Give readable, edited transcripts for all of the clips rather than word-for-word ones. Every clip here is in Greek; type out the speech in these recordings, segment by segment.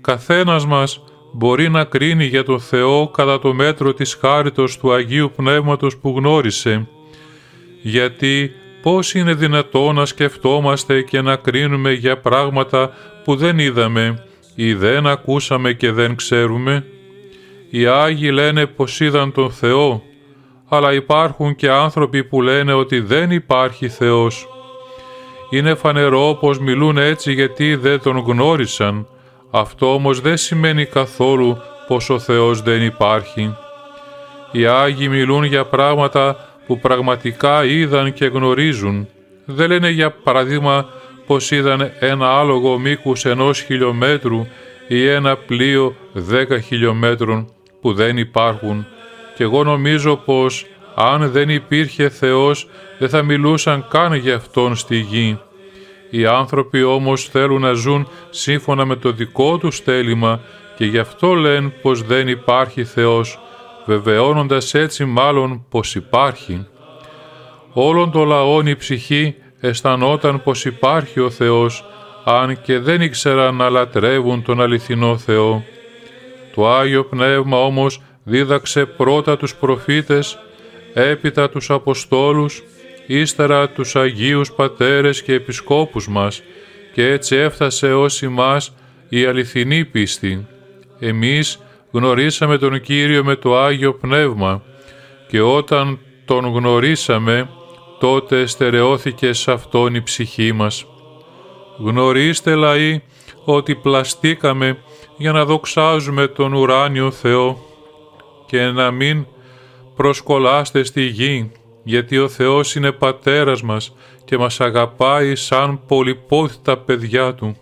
καθένας μας μπορεί να κρίνει για τον Θεό κατά το μέτρο της χάριτος του Αγίου Πνεύματος που γνώρισε. Γιατί πώς είναι δυνατόν να σκεφτόμαστε και να κρίνουμε για πράγματα που δεν είδαμε ή δεν ακούσαμε και δεν ξέρουμε? Οι Άγιοι λένε πως είδαν τον Θεό, αλλά υπάρχουν και άνθρωποι που λένε ότι δεν υπάρχει Θεός. Είναι φανερό πως μιλούν έτσι γιατί δεν τον γνώρισαν. Αυτό όμως δεν σημαίνει καθόλου πως ο Θεός δεν υπάρχει. Οι Άγιοι μιλούν για πράγματα που πραγματικά είδαν και γνωρίζουν. Δεν λένε για παραδείγμα πως είδαν ένα άλογο μήκους 1 χιλιόμετρου ή ένα πλοίο 10 χιλιόμετρων που δεν υπάρχουν. Και εγώ νομίζω πως αν δεν υπήρχε Θεός δεν θα μιλούσαν καν για Αυτόν στη γη. Οι άνθρωποι όμως θέλουν να ζουν σύμφωνα με το δικό τους θέλημα και γι' αυτό λένε πως δεν υπάρχει Θεός, βεβαιώνοντας έτσι μάλλον πως υπάρχει. Όλων των λαών η ψυχή αισθανόταν πως υπάρχει ο Θεός, αν και δεν ήξεραν να λατρεύουν τον αληθινό Θεό. Το Άγιο Πνεύμα όμως δίδαξε πρώτα τους προφήτες, έπειτα τους Αποστόλους, ύστερα τους Αγίους Πατέρες και Επισκόπους μας, και έτσι έφτασε ως ημάς η αληθινή πίστη. Εμείς γνωρίσαμε τον Κύριο με το Άγιο Πνεύμα και όταν τον γνωρίσαμε, τότε στερεώθηκε σε Αυτόν η ψυχή μας. Γνωρίστε, λαοί, ότι πλαστήκαμε για να δοξάζουμε τον ουράνιο Θεό και να μην προσκολάστε στη γη, γιατί ο Θεός είναι Πατέρας μας και μας αγαπάει σαν πολυπόθητα παιδιά Του.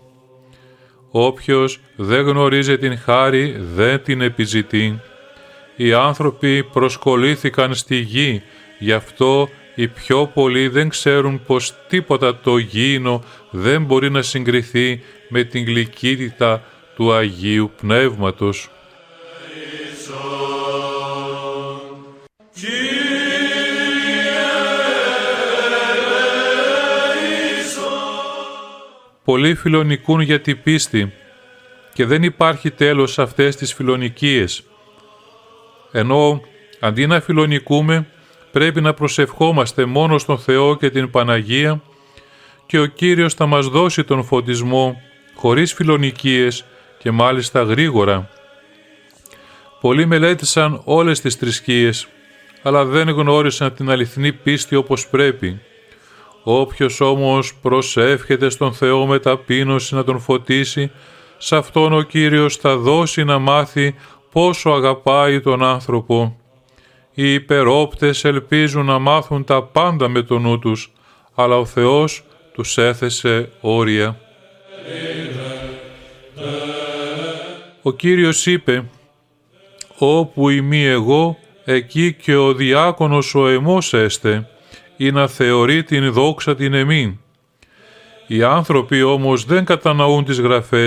Όποιος δεν γνωρίζει την χάρη δεν την επιζητεί. Οι άνθρωποι προσκολήθηκαν στη γη, γι' αυτό οι πιο πολλοί δεν ξέρουν πως τίποτα το γήινο δεν μπορεί να συγκριθεί με την γλυκύτητα του Αγίου Πνεύματος. Πολλοί φιλονικούν για την πίστη και δεν υπάρχει τέλος σε αυτές τις φιλονικίες. Ενώ αντί να φιλονικούμε πρέπει να προσευχόμαστε μόνο στον Θεό και την Παναγία και ο Κύριος θα μας δώσει τον φωτισμό χωρίς φιλονικίες και μάλιστα γρήγορα. Πολλοί μελέτησαν όλες τις θρησκείες, αλλά δεν γνώρισαν την αληθινή πίστη όπως πρέπει. Όποιος όμως προσεύχεται στον Θεό με ταπείνωση να τον φωτίσει, σε Αυτόν ο Κύριος θα δώσει να μάθει πόσο αγαπάει τον άνθρωπο. Οι υπερόπτες ελπίζουν να μάθουν τα πάντα με το νου τους, αλλά ο Θεός τους έθεσε όρια. Ο Κύριος είπε «Όπου ημί εγώ, εκεί και ο διάκονος ο εμός έστε, ή να θεωρεί την δόξα την εμήν». Οι άνθρωποι όμως δεν κατανοούν τις γραφές